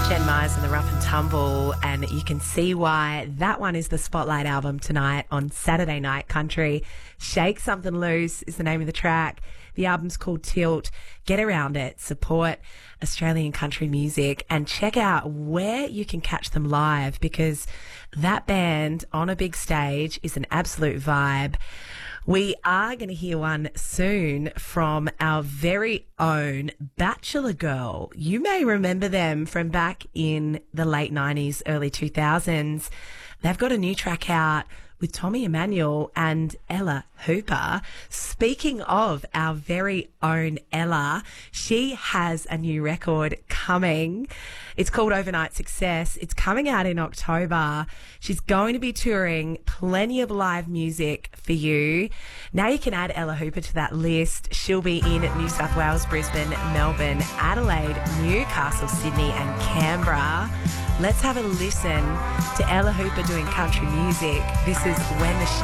Jen Myers and the Rough and Tumble, and you can see why that one is the spotlight album tonight on Saturday Night Country. Shake Something Loose is the name of the track. The album's called Tilt. Get around it, support Australian country music, and check out where you can catch them live, because that band on a big stage is an absolute vibe. We are going to hear one soon from our very own Bachelor Girl. You may remember them from back in the late 90s, early 2000s. They've got a new track out with Tommy Emmanuel and Ella Hooper. Speaking of our very own Ella, she has a new record coming. It's called Overnight Success. It's coming out in October. She's going to be touring, plenty of live music for you. Now you can add Ella Hooper to that list. She'll be in New South Wales, Brisbane, Melbourne, Adelaide, Newcastle, Sydney and Canberra. Let's have a listen to Ella Hooper doing country music. This is When the